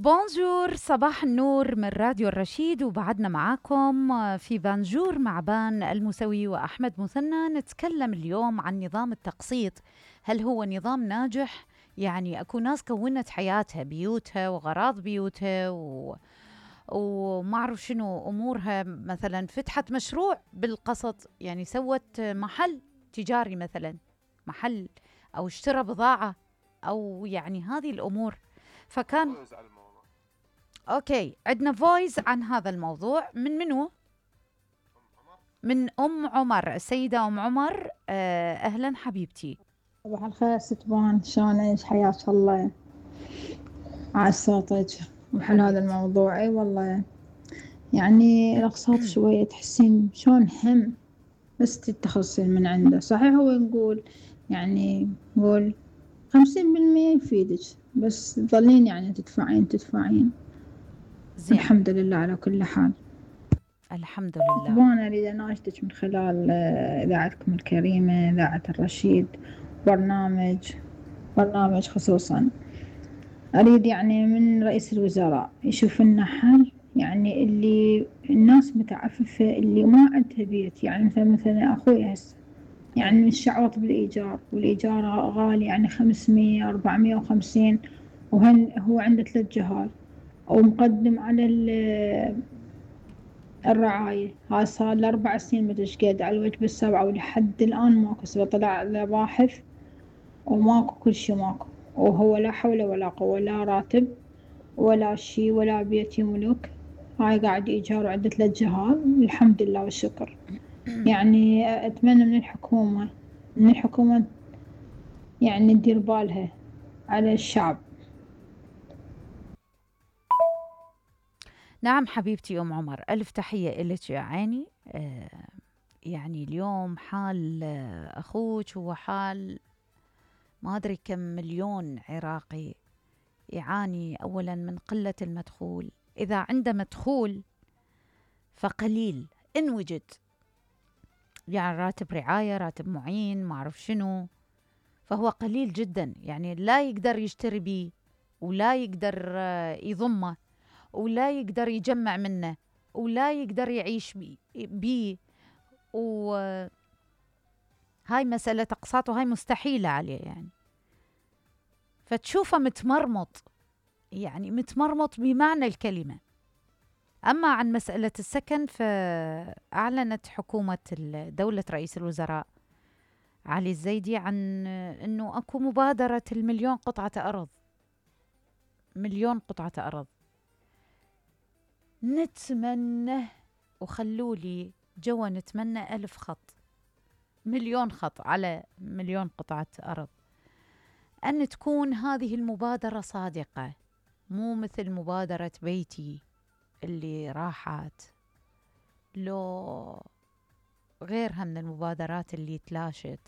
بونجور، صباح النور من راديو الرشيد، وبعدنا معاكم في بانجور مع بان المسوي وأحمد مثنى. نتكلم اليوم عن نظام التقسيط. هل هو نظام ناجح؟ يعني أكو ناس كونت حياتها، بيوتها وغراض بيوتها وما أعرف شنو أمورها، مثلا فتحت مشروع بالقسط، يعني سوت محل تجاري مثلا، محل، أو اشترى بضاعة، أو يعني هذه الأمور. فكان اوكي، عندنا فويس عن هذا الموضوع. من منو؟ من ام عمر، السيده ام عمر. اهلا حبيبتي. صباح الخير ستبان، شلونك؟ حياك الله على صوتك وحلو هذا حبيبتي. الموضوع. اي والله، يعني الاقساط شوية تحسين شلون هم بس تتخلصين من عنده. صحيح هو نقول يعني نقول 50% يفيدك، بس تظلين يعني تدفعين. زين. والحمد لله على كل حال. الحمد لله. طبعا أريد أناشدك من خلال إذاعتكم الكريمة، إذاعة الرشيد، برنامج برنامج خصوصا. أريد يعني من رئيس الوزراء يشوف لنا حل، يعني اللي الناس متعففة اللي ما عندها بيت، يعني مثلا أخوي هسه اي. يعني متشعوط بالإيجار، والإيجار غالي، يعني 500 450، وهن هو عنده 3 جهال، ومقدم على الرعاية. هاي صار له 4 سنين مدري قد على الوجبة السابعة، ولحد الآن ماكو، سوى طلع على باحث وماكو، كل شي ماكو. وهو لا حول ولا قوة، لا راتب ولا شي ولا بيت يملك. هاي قاعد إيجار وعنده 3 جهال، الحمد لله والشكر. يعني أتمنى من الحكومة يعني تدير بالها على الشعب. نعم حبيبتي ام عمر، الف تحيه لك يا عيني. يعني اليوم حال اخوك هو حال ما ادري كم مليون عراقي يعاني اولا من قله المدخول. اذا عنده مدخول فقليل ان وجد، يعني راتب رعاية، راتب معين، ما أعرف شنو، فهو قليل جدا، يعني لا يقدر يشتري بيه، ولا يقدر يضمه، ولا يقدر يجمع منه، ولا يقدر يعيش بيه. وهاي مسألة أقساط، وهاي مستحيلة عليه يعني. فتشوفه متمرمط، يعني متمرمط بمعنى الكلمة. أما عن مسألة السكن، فأعلنت حكومة دولة رئيس الوزراء علي الزيدي عن أنه أكو مبادرة المليون قطعة أرض. مليون قطعة أرض. نتمنى، وخلولي جوا نتمنى 1000 خط، مليون خط على مليون قطعة أرض، أن تكون هذه المبادرة صادقة، مو مثل مبادرة بيتي اللي راحت، لو غيرها من المبادرات اللي تلاشت.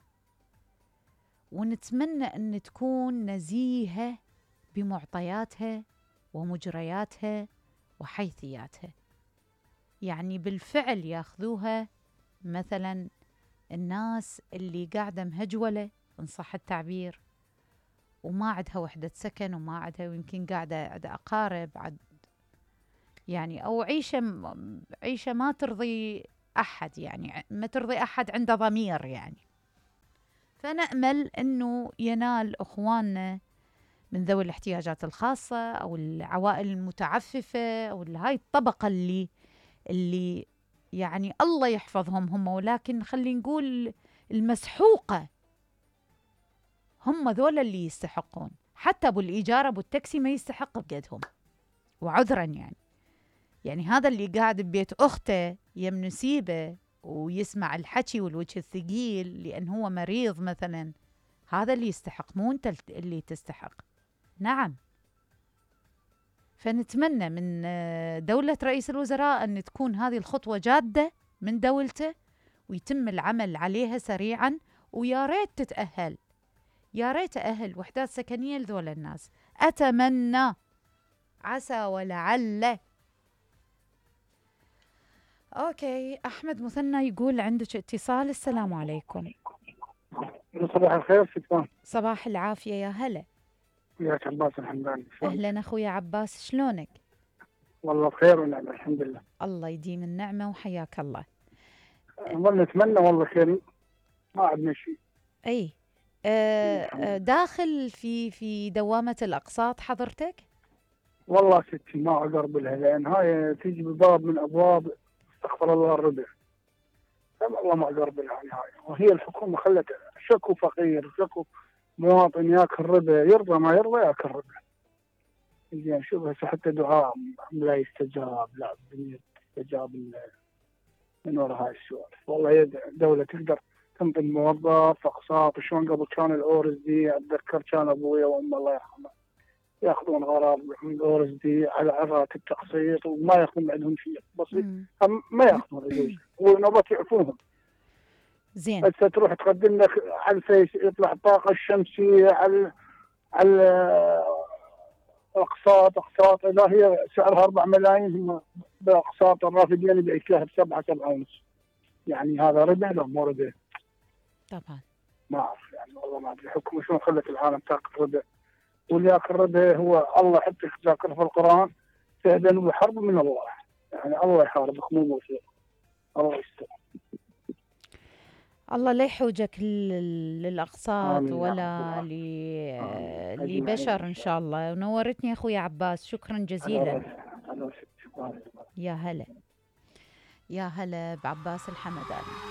ونتمنى أن تكون نزيهة بمعطياتها ومجرياتها وحيثياتها، يعني بالفعل ياخذوها مثلا الناس اللي قاعدة مهجولة إن صح التعبير، وما عندها وحدة سكن، وما عندها، ويمكن قاعدة أقارب يعني، أو عيشة ما ترضي أحد، يعني ما ترضي أحد عنده ضمير يعني. فنأمل أنه ينال أخواننا من ذوي الاحتياجات الخاصة، أو العوائل المتعففة، أو هاي الطبقة اللي يعني الله يحفظهم هم، ولكن خلي نقول المسحوقة، هم ذول اللي يستحقون. حتى أبو الإيجار، أبو التاكسي ما يستحق بقدهم، وعذرا يعني. يعني هذا اللي قاعد ببيت أخته يم نسيبه ويسمع الحكي والوجه الثقيل لأن هو مريض مثلا، هذا اللي يستحق، مو أنت اللي تستحق. نعم. فنتمنى من دولة رئيس الوزراء أن تكون هذه الخطوة جادة من دولته، ويتم العمل عليها سريعا. ويا ريت تتأهل، يا ريت تأهل وحدات سكنية لذول الناس، أتمنى، عسى ولعل. أوكي، أحمد مثنى يقول عندك اتصال. السلام عليكم. صباح الخير شكرا. صباح العافية، يا هلا. وياك عباس الحمداني. أهلا أخوي عباس، شلونك؟ والله بخير ونعم الحمد لله. الله يديم النعمة وحياك الله. والله نتمنى والله خير، ما عندنا شيء. أي داخل في دوامة الأقساط حضرتك؟ والله ستي ما أقرب لها، لأن هاي تيجي بباب من أبواب استغفر الله الربا. والله ما أقرب لها نهاية، وهي الحكومة خلت شكو فقير شكو مواطن ياكل ربا، يرضى ما يرضى ياكل ربا. زين شوف هسه حتى دعاء لا يستجاب، لا الدنيا تستجاب من وراء هاي السوالف. والله هي دولة تقدر تنطي الموظف اقساط، شلون قبل كان الاورز دي، اتذكر كان ابويا وامي الله يرحمه ياخذون غرض من الاورز دي على راتب تقسيط، وما ياخذون عندهم شيء بسيط، ما ياخذون يجوز ونوبات يعفوهم. زين. هسه تروح تقدم لك على الفيس يطلع الطاقة الشمسية على اقساط اذا هي سعرها 4 ملايين، هم باقساط الرافدين يبيعك لها ب7 ونص. يعني هذا ربا لا مو ربا؟ طبعا ما اعرف يعني، والله ما ادري الحكومه شلون خلت العالم تاكل ربا، واللي ياكل ربا هو الله حتى ذاكر في القران تهدن بحرب من الله، يعني الله يحاربك مو موسيقى. الله يستر. الله لا يحوجك للأقساط آمين يا ولا رب. آمين. لبشر إن شاء الله. ونورتني أخوي عباس، شكرا جزيلا. شكرا. يا هلا، يا هلا بعباس الحمداني.